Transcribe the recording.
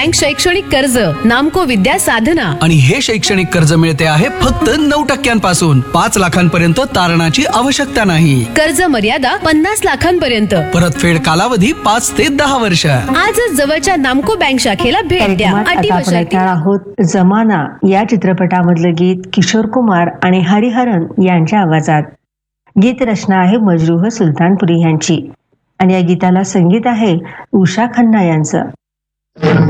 Bank शैक्षणिक कर्ज, नामको विद्या साधना. आणि हे शैक्षणिक कर्ज मिळते आहे फक्त 9% 5 लाखांपर्यंत तारणाची आवश्यकता नाही. कर्ज मर्यादा 50 लाखांपर्यंत. परतफेड कालावधी 5 ते 10 वर्ष. आजच जवळच्या नामको बँक शाखेला भेट द्या. अटी व शर्ती. आहोत जमाना या चित्रपटामधलं गीत किशोर कुमार आणि हरिहरन यांच्या आवाजात. गीत रचना आहे मजरूह सुलतानपुरी यांची आणि या गीताला संगीत आहे उषा खन्ना यांचं.